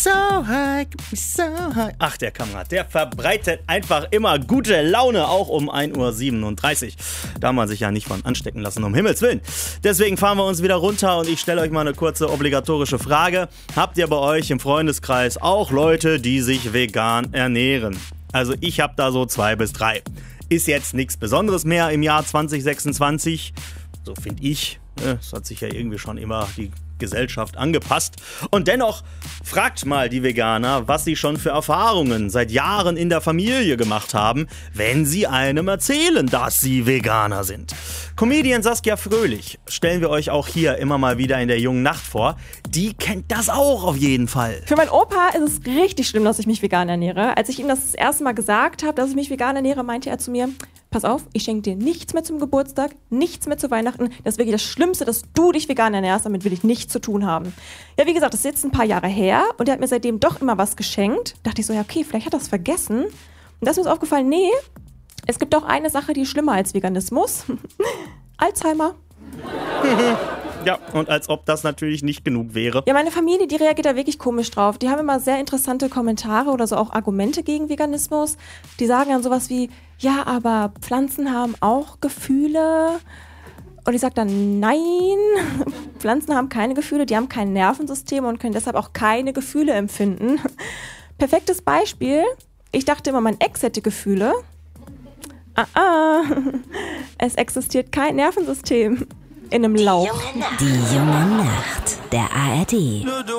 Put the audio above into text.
Get me so high. Ach, der Kamerad, der verbreitet einfach immer gute Laune, auch um 1:37 Uhr. Da man sich ja nicht von anstecken lassen, um Himmels Willen. Deswegen fahren wir uns wieder runter und ich stelle euch mal eine kurze obligatorische Frage. Habt ihr bei euch im Freundeskreis auch Leute, die sich vegan ernähren? Also ich habe da so 2 bis 3. Ist jetzt nichts Besonderes mehr im Jahr 2026. So finde ich. Es hat sich ja irgendwie schon immer die Gesellschaft angepasst. Und dennoch fragt mal die Veganer, was sie schon für Erfahrungen seit Jahren in der Familie gemacht haben, wenn sie einem erzählen, dass sie Veganer sind. Comedian Saskia Fröhlich stellen wir euch auch hier immer mal wieder in der Jungen Nacht vor. Die kennt das auch auf jeden Fall. Für meinen Opa ist es richtig schlimm, dass ich mich vegan ernähre. Als ich ihm das erste Mal gesagt habe, dass ich mich vegan ernähre, meinte er zu mir: Pass auf, ich schenke dir nichts mehr zum Geburtstag, nichts mehr zu Weihnachten. Das ist wirklich das Schlimmste, dass du dich vegan ernährst. Damit will ich nichts zu tun haben. Ja, wie gesagt, das ist jetzt ein paar Jahre her und er hat mir seitdem doch immer was geschenkt. Dachte ich so, ja okay, vielleicht hat er es vergessen. Und da ist mir aufgefallen, nee, es gibt doch eine Sache, die ist schlimmer als Veganismus. Alzheimer. Ja, und als ob das natürlich nicht genug wäre. Ja, meine Familie, die reagiert da wirklich komisch drauf. Die haben immer sehr interessante Kommentare oder so auch Argumente gegen Veganismus. Die sagen dann sowas wie, ja, aber Pflanzen haben auch Gefühle. Und ich sage dann, nein, Pflanzen haben keine Gefühle, die haben kein Nervensystem und können deshalb auch keine Gefühle empfinden. Perfektes Beispiel, ich dachte immer, mein Ex hätte Gefühle. Es existiert kein Nervensystem in einem Lauch. Die junge Nacht der ARD.